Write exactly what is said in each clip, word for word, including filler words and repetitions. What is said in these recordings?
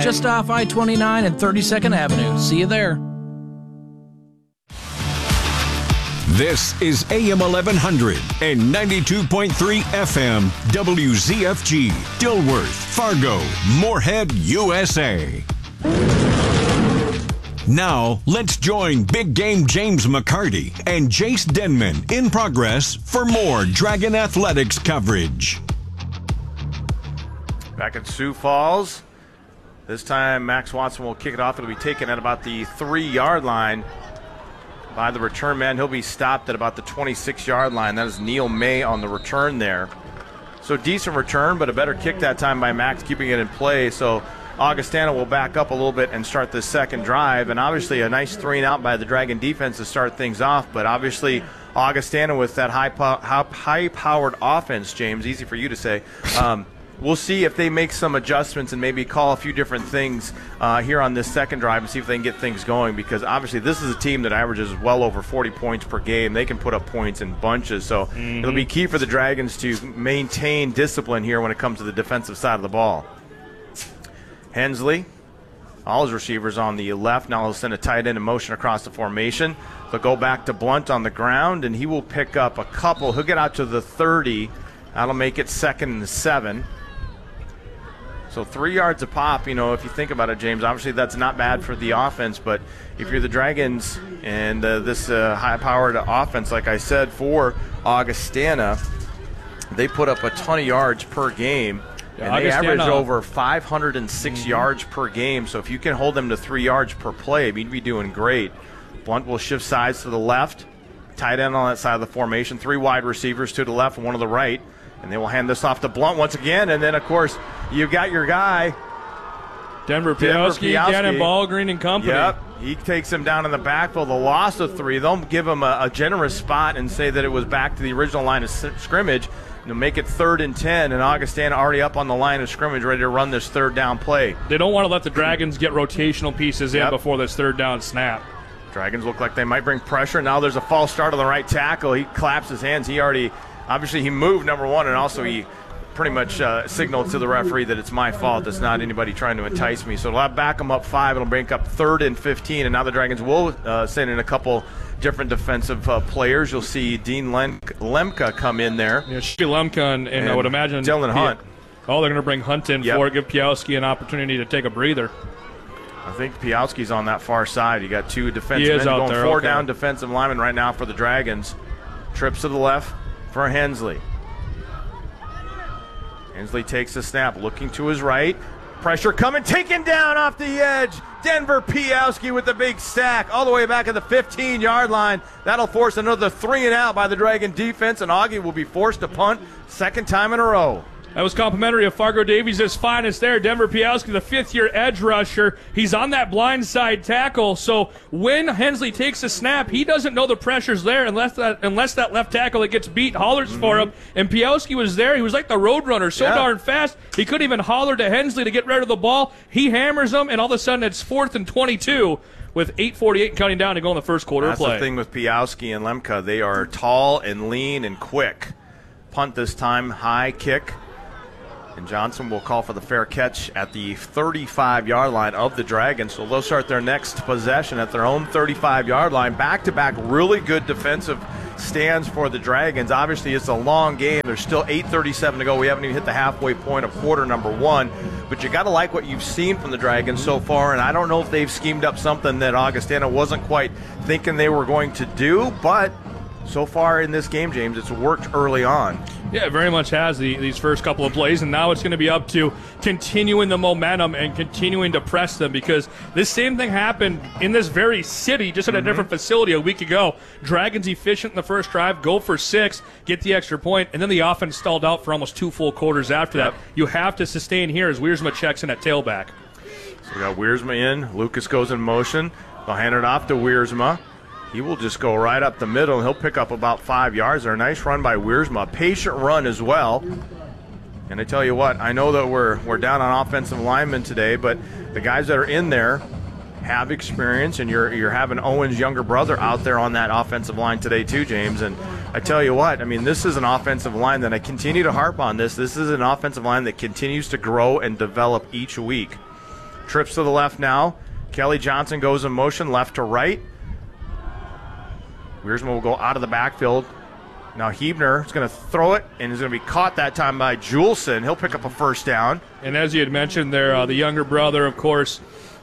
just off I twenty-nine and thirty-second Avenue. See you there. This is A M eleven hundred and ninety-two point three F M W Z F G, Dilworth, Fargo, Moorhead, U S A. Now, let's join Big Game James McCarty and Jace Denman in progress for more Dragon Athletics coverage. Back at Sioux Falls. This time, Max Watson will kick it off. It'll be taken at about the three-yard line by the return man. He'll be stopped at about the twenty-six-yard line. That is Neil May on the return there. So decent return, but a better kick that time by Max, keeping it in play. So Augustana will back up a little bit and start the second drive. And obviously a nice three and out by the Dragon defense to start things off. But obviously Augustana with that high-powered offense, James, easy for you to say, um, we'll see if they make some adjustments and maybe call a few different things uh, here on this second drive and see if they can get things going, because obviously this is a team that averages well over forty points per game. They can put up points in bunches, so mm-hmm. it'll be key for the Dragons to maintain discipline here when it comes to the defensive side of the ball. Hensley, all his receivers on the left. Now he'll send a tight end in motion across the formation. They'll go back to Blunt on the ground, and he will pick up a couple. He'll get out to the thirty. That'll make it second and seven. So three yards a pop, you know, if you think about it, James, obviously that's not bad for the offense, but if you're the Dragons and uh, this uh, high-powered offense, like I said, for Augustana, they put up a ton of yards per game, yeah, and they average over five hundred six mm-hmm. yards per game. So if you can hold them to three yards per play, you'd be doing great. Blunt will shift sides to the left, tight end on that side of the formation, three wide receivers to the left and one to the right. And they will hand this off to Blunt once again. And then, of course, you've got your guy, Denver Piowski, Gannon Ballgreen and company. Yep. He takes him down in the backfield. The loss of three. They'll give him a, a generous spot and say that it was back to the original line of scrimmage. To make it third and ten, and Augustana already up on the line of scrimmage ready to run this third down play. They don't want to let the Dragons get rotational pieces in yep. before this third down snap. Dragons look like they might bring pressure. Now there's a false start on the right tackle. He claps his hands. He already – obviously, he moved, number one, and also he pretty much uh, signaled to the referee that it's my fault. It's not anybody trying to entice me. So it'll back him up five. It'll bring up third and fifteen, and now the Dragons will uh, send in a couple different defensive uh, players. You'll see Dean Lem- Lemka come in there. Yeah, should be Lemka, and, and, and I would imagine Dylan Hunt. Oh, they're going to bring Hunt in yep. for it, give Piowski an opportunity to take a breather. I think Piowski's on that far side. You got two defensive men going there. four okay. down defensive linemen right now for the Dragons. Trips to the left for Hensley. Hensley takes the snap, looking to his right. Pressure coming, taken down off the edge. Denver Piowski with the big stack all the way back at the fifteen-yard line. That'll force another three and out by the Dragon defense, and Augie will be forced to punt second time in a row. That was complimentary of Fargo Davies' finest there. Denver Piowski, the fifth-year edge rusher. He's on that blind side tackle, so when Hensley takes a snap, he doesn't know the pressure's there unless that unless that left tackle that gets beat hollers mm-hmm. for him. And Piowski was there. He was like the road runner, so yeah. darn fast. He couldn't even holler to Hensley to get rid of the ball. He hammers him, and all of a sudden it's fourth and twenty-two with eight forty-eight counting down to go in the first quarter That's play. That's the thing with Piowski and Lemka. They are tall and lean and quick. Punt this time, high kick. And Johnson will call for the fair catch at the thirty-five-yard line of the Dragons. So they'll start their next possession at their own thirty-five-yard line. Back-to-back really good defensive stands for the Dragons. Obviously, it's a long game. There's still eight thirty-seven to go. We haven't even hit the halfway point of quarter number one. But you got to like what you've seen from the Dragons so far. And I don't know if they've schemed up something that Augustana wasn't quite thinking they were going to do. But so far in this game, James, it's worked early on. Yeah, it very much has the, these first couple of plays, and now it's going to be up to continuing the momentum and continuing to press them, because this same thing happened in this very city, just at mm-hmm. a different facility a week ago. Dragons efficient in the first drive, go for six, get the extra point, and then the offense stalled out for almost two full quarters after yep. that. You have to sustain here as Wiersma checks in at tailback. So we got Wiersma in. Lucas goes in motion. They'll hand it off to Wiersma. He will just go right up the middle, and he'll pick up about five yards there. A nice run by Wiersma. A patient run as well. And I tell you what, I know that we're we're down on offensive linemen today, but the guys that are in there have experience, and you're you're having Owen's younger brother out there on that offensive line today too, James. And I tell you what, I mean, this is an offensive line that I continue to harp on this. This is an offensive line that continues to grow and develop each week. Trips to the left now. Kelly Johnson goes in motion left to right. Wiersma will go out of the backfield. Now Hebner is going to throw it, and is going to be caught that time by Juleson. He'll pick up a first down. And as you had mentioned there, uh, the younger brother, of course,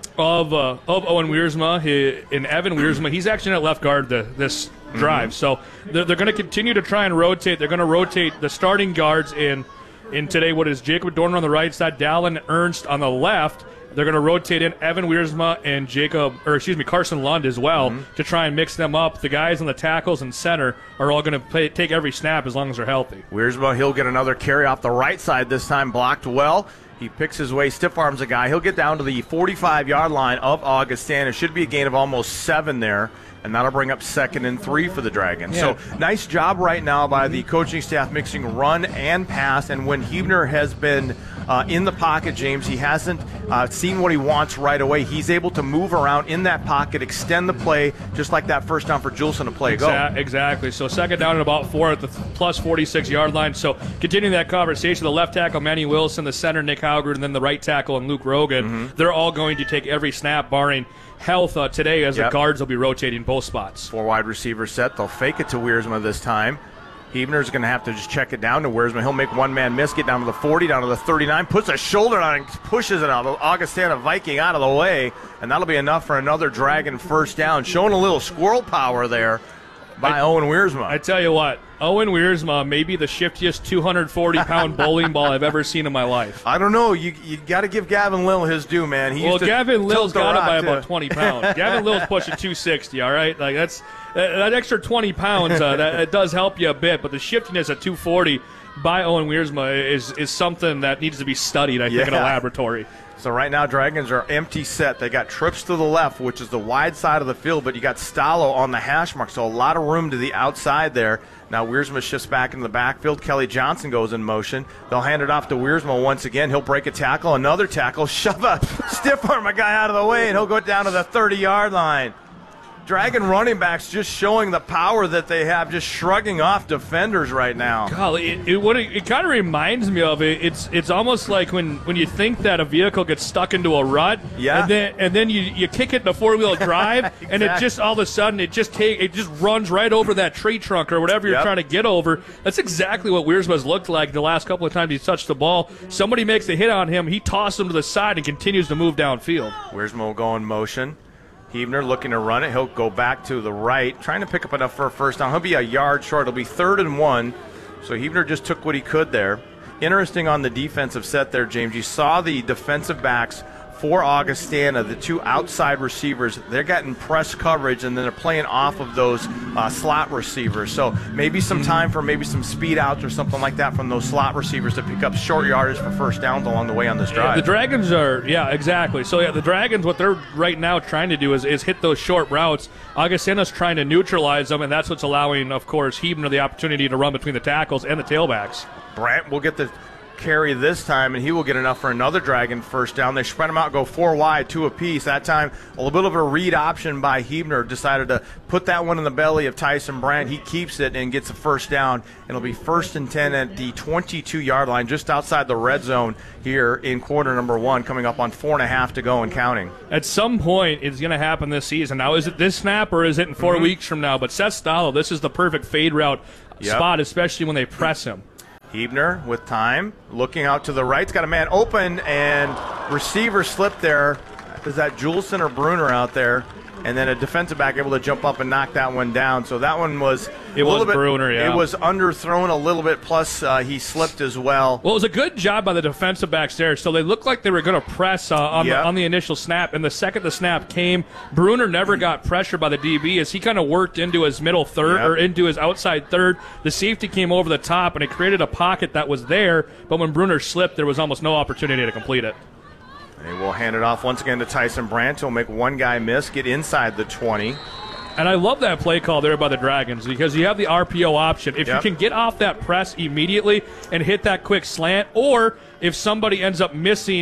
of uh, of Owen Wiersma, he, and Evan Wiersma, he's actually at left guard the, this drive. Mm-hmm. So they're, they're going to continue to try and rotate. They're going to rotate the starting guards in, in today. What is Jacob Dorner on the right side, Dallin Ernst on the left. They're going to rotate in Evan Wiersma and Jacob, or excuse me, Carson Lund as well, mm-hmm. to try and mix them up. The guys on the tackles and center are all going to take every snap as long as they're healthy. Wiersma, he'll get another carry off the right side this time, blocked well. He picks his way, stiff arms a guy. He'll get down to the forty-five-yard line of Augustana. It should be a gain of almost seven there, and that'll bring up second and three for the Dragons. Yeah. So nice job right now by the coaching staff mixing run and pass, and when Hebner has been uh, in the pocket, James, he hasn't uh, seen what he wants right away. He's able to move around in that pocket, extend the play, just like that first down for Juleson to play. Exa- Go. Exactly. So second down and about four at the plus forty-six-yard line. So continuing that conversation, the left tackle, Manny Wilson, the center, Nick Howgard, and then the right tackle, and Luke Rogan, mm-hmm. they're all going to take every snap, barring health uh, today, as yep. the guards will be rotating both spots. Four wide receivers set. They'll fake it to Wiersma this time. Hebner's going to have to just check it down to Wiersma. He'll make one man miss, get down to the forty, down to the thirty-nine, puts a shoulder on it, pushes it out. Augustana Viking out of the way, and that'll be enough for another Dragon first down. Showing a little squirrel power there by I, Owen Wiersma. I tell you what, Owen Wiersma may be the shiftiest two hundred forty pound bowling ball I've ever seen in my life. I don't know. You you got to give Gavin Lill his due, man. He well, Gavin Lill's got it by too. about twenty pounds. Gavin Lill's pushing two sixty, all right? Like that's that, that extra twenty pounds, uh, that it does help you a bit, but the shiftiness at two forty by Owen Wiersma is, is something that needs to be studied, I yeah. think, in a laboratory. So right now, Dragons are empty set. They got trips to the left, which is the wide side of the field, but you got Stallo on the hash mark, so a lot of room to the outside there. Now Wiersma shifts back into the backfield. Kelly Johnson goes in motion. They'll hand it off to Wiersma once again. He'll break a tackle, another tackle, shove a stiff arm a guy out of the way, and he'll go down to the thirty-yard line. Dragon running backs just showing the power that they have, just shrugging off defenders right now. Golly, it, it, what it, it kind of reminds me of it. It's it's almost like when, when you think that a vehicle gets stuck into a rut, yeah, and then and then you, you kick it in a four wheel drive, exactly. and it just all of a sudden it just take it just runs right over that tree trunk or whatever you're yep. trying to get over. That's exactly what Wiersma's looked like the last couple of times he's touched the ball. Somebody makes a hit on him, he tosses him to the side and continues to move downfield. Wiersma will go in motion. Hebner looking to run it. He'll go back to the right, trying to pick up enough for a first down. He'll be a yard short. It'll be third and one. So Hebner just took what he could there. Interesting on the defensive set there, James. You saw the defensive backs for Augustana, the two outside receivers. They're getting press coverage, and then they're playing off of those uh, slot receivers. So maybe some time for maybe some speed outs or something like that from those slot receivers to pick up short yardage for first downs along the way on this drive. Yeah, the Dragons are, yeah, exactly. So, yeah, the Dragons, what they're right now trying to do is, is hit those short routes. Augustana's trying to neutralize them, and that's what's allowing, of course, Hebner the opportunity to run between the tackles and the tailbacks. Brandt will get the carry this time, and he will get enough for another Dragon first down. They spread them out, go four wide, two apiece. That time, a little bit of a read option by Hebner. Decided to put that one in the belly of Tyson Brandt. He keeps it and gets a first down. It'll be first and ten at the twenty-two-yard line, just outside the red zone here in quarter number one, coming up on four and a half to go and counting. At some point, it's going to happen this season. Now, is it this snap or is it in four mm-hmm. weeks from now? But Seth Stallo, this is the perfect fade route yep. spot, especially when they press him. Hebner with time, looking out to the right. He's got a man open, and receiver slipped there. Is that Juleson or Bruner out there? And then a defensive back able to jump up and knock that one down. So that one was it a was little bit, Bruner, yeah. It was underthrown a little bit, plus uh, he slipped as well. Well, it was a good job by the defensive backs there. So they looked like they were going to press uh, on, yep. the, on the initial snap. And the second the snap came, Bruner never got pressure by the D B as he kind of worked into his middle third yep. or into his outside third. The safety came over the top, and it created a pocket that was there. But when Bruner slipped, there was almost no opportunity to complete it. They will hand it off once again to Tyson Brandt. He'll make one guy miss, get inside the twenty. And I love that play call there by the Dragons because you have the R P O option. If yep. you can get off that press immediately and hit that quick slant, or if somebody ends up missing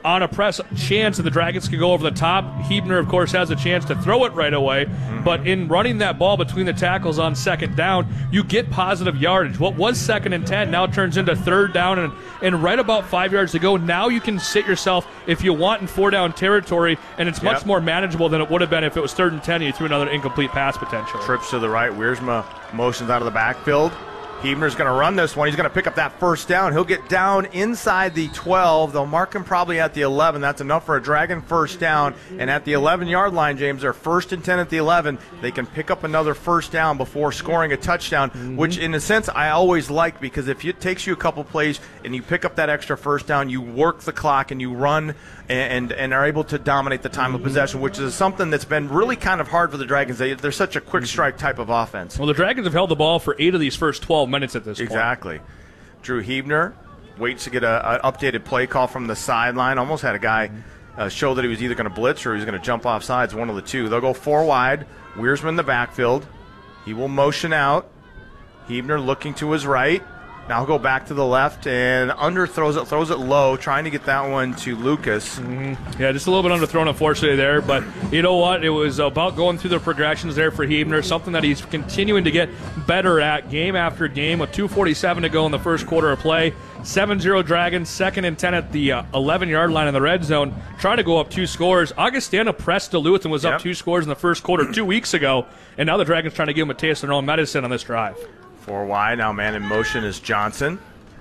on a press chance that the Dragons could go over the top. Huebner, of course, has a chance to throw it right away. Mm-hmm. But in running that ball between the tackles on second down, you get positive yardage. What was second and ten now turns into third down, and, and right about five yards to go, now you can sit yourself if you want in four-down territory, and it's much yep. more manageable than it would have been if it was third and ten and you threw another incomplete pass potential. Trips to the right. Wiersma motions out of the backfield. Huebner's going to run this one. He's going to pick up that first down. He'll get down inside the twelve. They'll mark him probably at the eleven. That's enough for a Dragon first down. And at the eleven-yard line, James, they're first and ten at the eleven. They can pick up another first down before scoring a touchdown, mm-hmm. which in a sense I always like, because if it takes you a couple plays and you pick up that extra first down, you work the clock and you run and, and are able to dominate the time mm-hmm. of possession, which is something that's been really kind of hard for the Dragons. They, they're such a quick strike type of offense. Well, the Dragons have held the ball for eight of these first twelve minutes at this point. Exactly. Drew Huebner waits to get an updated play call from the sideline. Almost had a guy uh, show that he was either going to blitz or he was going to jump off sides, one of the two. They'll go four wide. Wiersma in the backfield. He will motion out. Huebner looking to his right. Now he'll go back to the left and under throws it, throws it low, trying to get that one to Lucas. Mm-hmm. Yeah, just a little bit underthrown, unfortunately, there. But you know what? It was about going through the progressions there for Huebner, something that he's continuing to get better at game after game with two forty-seven to go in the first quarter of play. seven zero Dragons, second and ten at the uh, eleven-yard line in the red zone, trying to go up two scores. Augustana pressed Duluth and was yep. up two scores in the first quarter two weeks ago, and now the Dragons trying to give them a taste of their own medicine on this drive. Four wide, now man in motion is Johnson.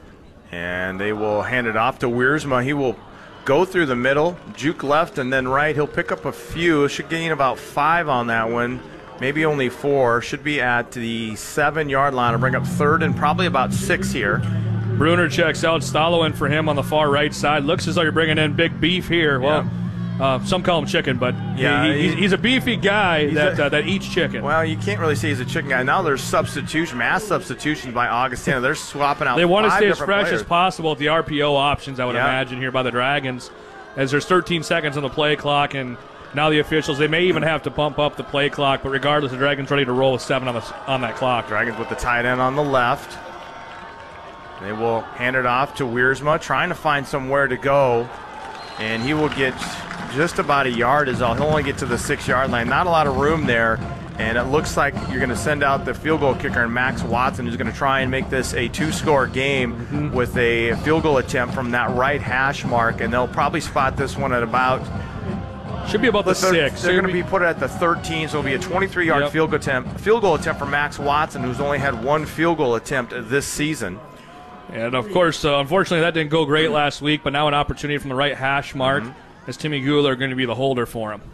And they will hand it off to Wiersma. He will go through the middle, juke left and then right. He'll pick up a few. Should gain about five on that one, maybe only four. Should be at the seven-yard line. I'll bring up third and probably about six here. Bruner checks out. Stallo in for him on the far right side. Looks as though you're bringing in big beef here. Well, yeah. Uh, some call him chicken, but yeah, he, he, he's a beefy guy that a, uh, that eats chicken. Well, you can't really say he's a chicken guy. Now there's substitution, mass substitution by Augustana. They're swapping out. They want to five stay as fresh players. as possible with the R P O options, I would yeah. imagine, here by the Dragons, as there's thirteen seconds on the play clock, and now the officials, they may even have to bump up the play clock, but regardless, the Dragons ready to roll with seven on, the, on that clock. Dragons with the tight end on the left. They will hand it off to Wiersma, trying to find somewhere to go, and he will get just about a yard is all. He'll only get to the six-yard line. Not a lot of room there, and it looks like you're going to send out the field goal kicker, and Max Watson, who's going to try and make this a two-score game mm-hmm. with a field goal attempt from that right hash mark, and they'll probably spot this one at about should be about the, the thir- six. They're going to be put at the thirteen, so it'll be a twenty-three-yard yep. field goal attempt. Field goal attempt for Max Watson, who's only had one field goal attempt this season. And of course, uh, unfortunately, that didn't go great last week, but now an opportunity from the right hash mark. Mm-hmm. As Timmy Gula are going to be the holder for him.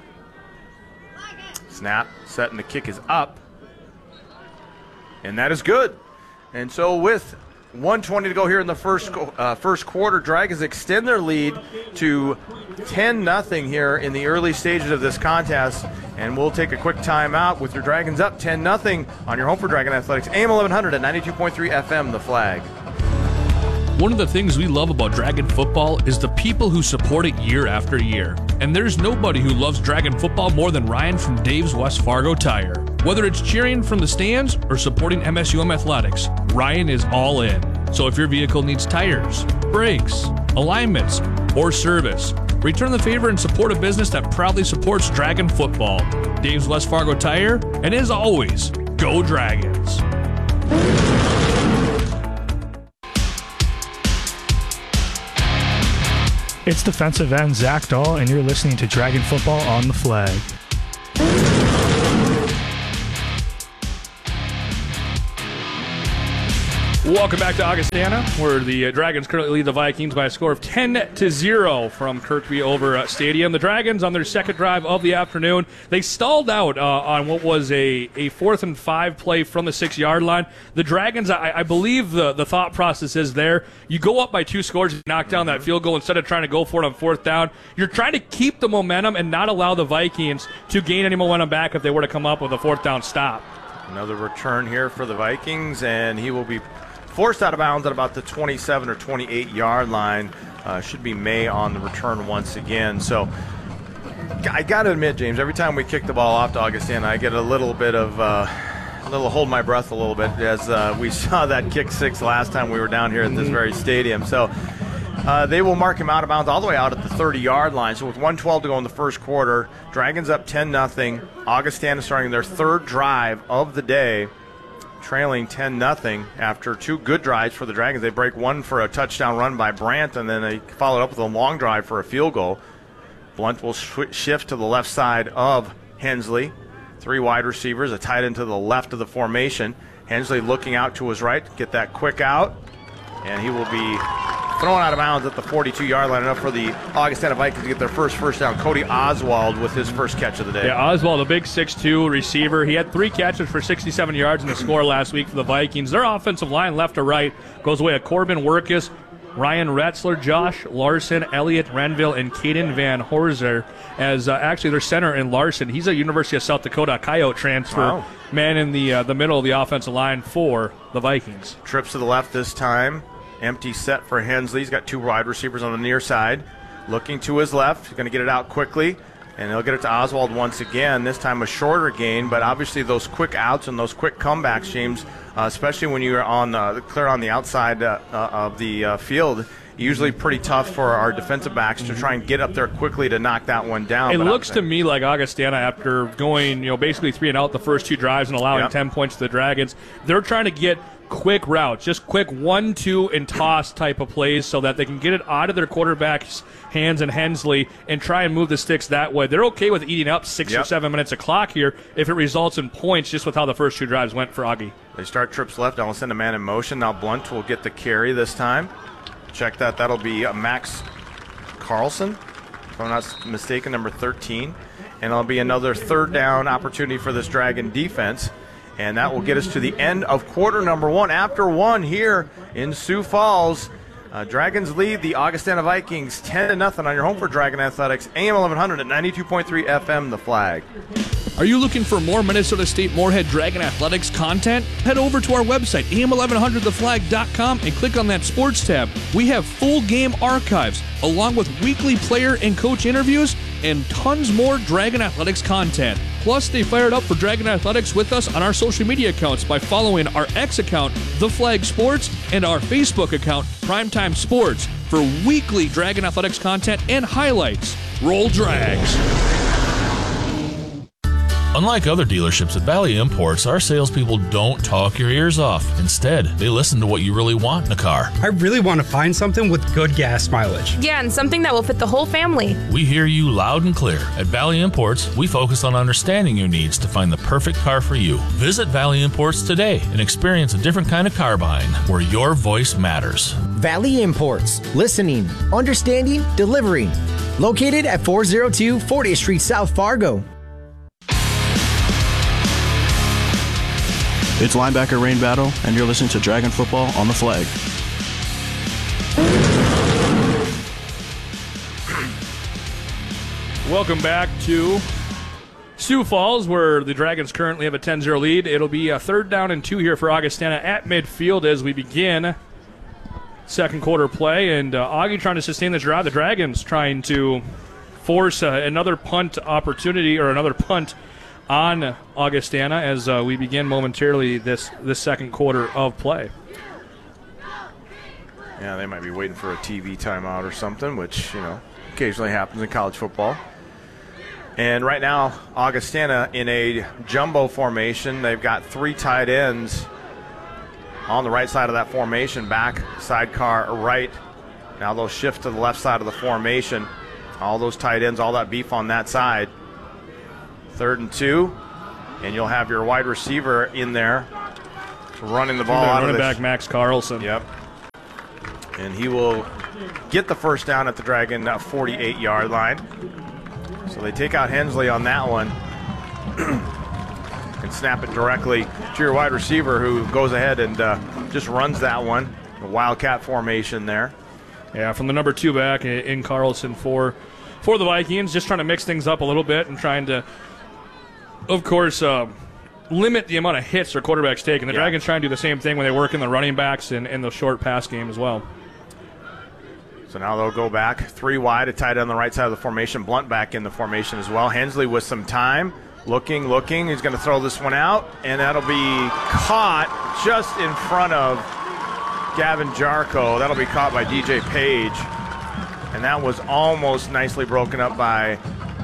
Snap, set, and the kick is up. And that is good. And so with one twenty to go here in the first uh, first quarter, Dragons extend their lead to ten nothing here in the early stages of this contest. And we'll take a quick timeout with your Dragons up ten nothing on your home for Dragon Athletics. A M eleven hundred at ninety-two point three F M, The Flag. One of the things we love about Dragon football is the people who support it year after year. And there's nobody who loves Dragon football more than Ryan from Dave's West Fargo Tire. Whether it's cheering from the stands or supporting M S U M Athletics, Ryan is all in. So if your vehicle needs tires, brakes, alignments, or service, return the favor and support a business that proudly supports Dragon football. Dave's West Fargo Tire, and as always, go Dragons. It's defensive end Zach Dahl, and you're listening to Dragon Football on the Flag. Welcome back to Augustana, where the uh, Dragons currently lead the Vikings by a score of ten to zero from Kirkby over uh, Stadium. The Dragons on their second drive of the afternoon, they stalled out uh, on what was a, a fourth and five play from the six-yard line. The Dragons, I, I believe the, the thought process is there. You go up by two scores, you knock down that field goal instead of trying to go for it on fourth down. You're trying to keep the momentum and not allow the Vikings to gain any momentum back if they were to come up with a fourth down stop. Another return here for the Vikings, and he will be forced out of bounds at about the twenty-seven or twenty-eight-yard line. Uh, should be May on the return once again. So I got to admit, James, every time we kick the ball off to Augustana, I get a little bit of uh, a little hold my breath a little bit as uh, we saw that kick six last time we were down here at this very stadium. So Uh, they will mark him out of bounds all the way out at the thirty-yard line. So with one twelve to go in the first quarter, Dragons up ten nothing. Augustana starting their third drive of the day, trailing ten nothing after two good drives for the Dragons. They break one for a touchdown run by Brandt, and then they followed up with a long drive for a field goal. Blunt will sh- shift to the left side of Hensley. Three wide receivers, a tight end to the left of the formation. Hensley looking out to his right, get that quick out, and he will be thrown out of bounds at the forty-two-yard line, enough for the Augustana Vikings to get their first first down. Cody Oswald with his first catch of the day. Yeah, Oswald, a big six two receiver. He had three catches for sixty-seven yards in the score last week for the Vikings. Their offensive line, left to right, goes away at Corbin Workus, Ryan Retzler, Josh Larson, Elliot Renville, and Caden Van Horzer. As uh, actually their center in Larson, he's a University of South Dakota Coyote transfer. Wow. Man in the uh, the middle of the offensive line for the Vikings. Trips to the left this time. Empty set for Hensley. He's got two wide receivers on the near side. Looking to his left. He's going to get it out quickly. And he'll get it to Oswald once again. This time a shorter gain, but obviously those quick outs and those quick comebacks, James, uh, especially when you're on uh, clear on the outside uh, uh, of the uh, field, usually pretty tough for our defensive backs to try and get up there quickly to knock that one down. It But looks to obviously- me like Augustana, after going, you know, basically three and out the first two drives and allowing Yep. ten points to the Dragons, they're trying to get quick routes, just quick one, two, and toss type of plays so that they can get it out of their quarterback's hands and Hensley and try and move the sticks that way. They're okay with eating up six Yep. or seven minutes of clock here if it results in points, just with how the first two drives went for Augie. They start trips left. I'll send a man in motion. Now Blunt will get the carry this time. Check that. That'll be uh, Max Carlson, if I'm not mistaken, number thirteen. And it'll be another third down opportunity for this Dragon defense. And that will get us to the end of quarter number one. After one here in Sioux Falls, uh, Dragons lead the Augustana Vikings ten to nothing on your home for Dragon Athletics. A M eleven hundred at ninety-two point three F M, The Flag. Are you looking for more Minnesota State Moorhead Dragon Athletics content? Head over to our website, A M eleven hundred the flag dot com, and click on that sports tab. We have full game archives, along with weekly player and coach interviews, and tons more Dragon Athletics content. Plus, stay fired up for Dragon Athletics with us on our social media accounts by following our X account, The Flag Sports, and our Facebook account, Primetime Sports, for weekly Dragon Athletics content and highlights. Roll Drags! Unlike other dealerships at Valley Imports, our salespeople don't talk your ears off. Instead, they listen to what you really want in a car. I really want to find something with good gas mileage. Yeah, and something that will fit the whole family. We hear you loud and clear. At Valley Imports, we focus on understanding your needs to find the perfect car for you. Visit Valley Imports today and experience a different kind of car buying where your voice matters. Valley Imports. Listening, understanding, delivering. Located at four oh two fortieth Street South, Fargo. It's Linebacker Rain Battle, and you're listening to Dragon Football on The Flag. Welcome back to Sioux Falls, where the Dragons currently have a ten zero lead. It'll be a third down and two here for Augustana at midfield as we begin second quarter play. And uh, Augie trying to sustain the drive. The Dragons trying to force uh, another punt opportunity or another punt on Augustana as uh, we begin momentarily this, this second quarter of play. Yeah, they might be waiting for a T V timeout or something, which, you know, occasionally happens in college football. And right now, Augustana in a jumbo formation. They've got three tight ends on the right side of that formation, back, sidecar, right. Now they'll shift to the left side of the formation. All those tight ends, all that beef on that side. Third and two, and you'll have your wide receiver in there running the ball out of running this. back Max Carlson. Yep. And he will get the first down at the Dragon forty-eight-yard line. So they take out Hensley on that one and snap it directly to your wide receiver, who goes ahead and uh, just runs that one. A Wildcat formation there. Yeah, from the number two back in Carlson for for the Vikings, just trying to mix things up a little bit and trying to, of course, uh, limit the amount of hits their quarterbacks take. And the Yeah. Dragons try and do the same thing when they work in the running backs and in the short pass game as well. So now they'll go back three wide, a tight end on the right side of the formation. Blunt back in the formation as well. Hensley with some time. Looking, looking. He's going to throw this one out, and that'll be caught just in front of Gavin Jarko. That'll be caught by D J Page. And that was almost nicely broken up by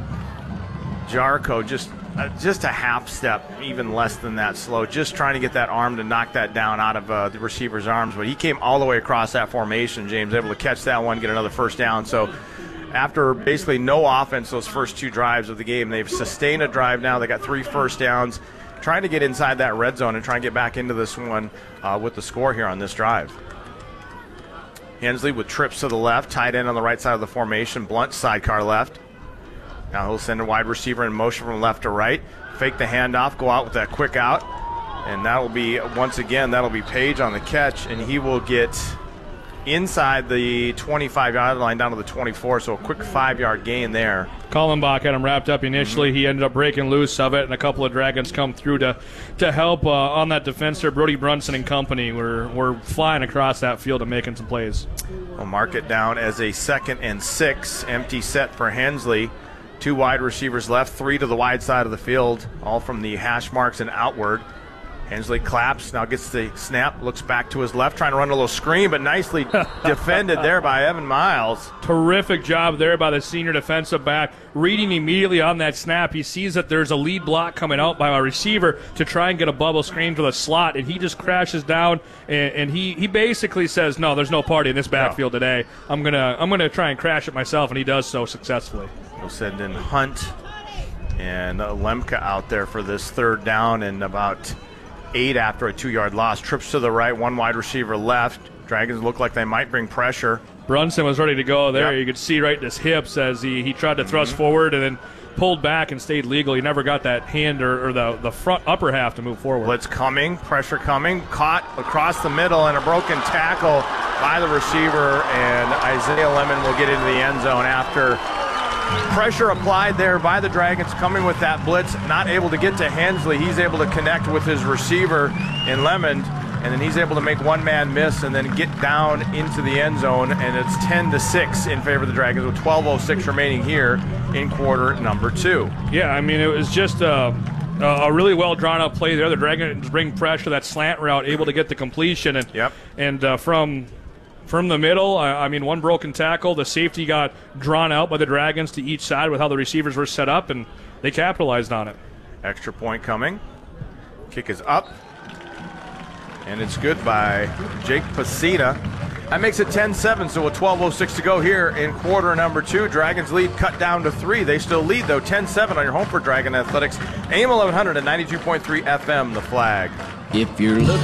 Jarko. Just, uh, just a half step, even less than that slow. Just trying to get that arm to knock that down out of uh, the receiver's arms. But he came all the way across that formation. James able to catch that one, get another first down. So after basically no offense those first two drives of the game, they've sustained a drive now. They got three first downs, trying to get inside that red zone and try and get back into this one uh, with the score here on this drive. Hensley with trips to the left, tight end on the right side of the formation, Blunt sidecar left. Now he'll send a wide receiver in motion from left to right, fake the handoff, go out with that quick out, and that'll be, once again, that'll be Page on the catch, and he will get inside the twenty-five-yard line down to the twenty-four, so a quick five-yard gain there. Kallenbach had him wrapped up initially. Mm-hmm. He ended up breaking loose of it, and a couple of Dragons come through to to help uh, on that defense there. Brody Brunson and company were, were flying across that field and making some plays. We'll mark it down as a second and six. Empty set for Hensley. Two wide receivers left, three to the wide side of the field, all from the hash marks and outward. Hensley claps, now gets the snap, looks back to his left, trying to run a little screen, but nicely defended there by Evan Miles. Terrific job there by the senior defensive back. Reading immediately on that snap, he sees that there's a lead block coming out by a receiver to try and get a bubble screen to the slot, and he just crashes down, and, and he, he basically says, no, there's no party in this backfield no. today. I'm gonna I'm gonna try and crash it myself, and he does so successfully. We'll send in Hunt and uh, Lemke out there for this third down, and about eight after a two-yard loss. Trips to the right, one wide receiver left. Dragons look like they might bring pressure. Brunson was ready to go there. Yep. You could see right in his hips as he, he tried to thrust mm-hmm. forward and then pulled back and stayed legal. He never got that hand or, or the, the front upper half to move forward. Blitz coming, pressure coming, caught across the middle, and a broken tackle by the receiver, and Isaiah Lemon will get into the end zone after pressure applied there by the Dragons coming with that blitz, not able to get to Hensley. He's able to connect with his receiver in Lemon, and then he's able to make one man miss and then get down into the end zone, and it's ten to six in favor of the Dragons with twelve oh six remaining here in quarter number two. Yeah, I mean, it was just a, a really well drawn up play there. The Dragons bring pressure, that slant route, able to get the completion, and yep. and uh, from From the middle, I mean, one broken tackle. The safety got drawn out by the Dragons to each side with how the receivers were set up, and they capitalized on it. Extra point coming. Kick is up. And it's good by Jake Pasita. That makes it ten seven, so with twelve oh six to go here in quarter number two. Dragons lead cut down to three. They still lead, though, ten seven on your home for Dragon Athletics. A M eleven hundred and ninety-two point three F M, The Flag. If you're looking